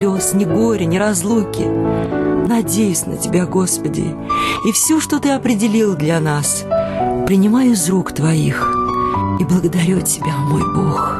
слез, ни горя, ни разлуки. Надеюсь на Тебя, Господи, и все, что Ты определил для нас, принимаю из рук Твоих и благодарю Тебя, мой Бог.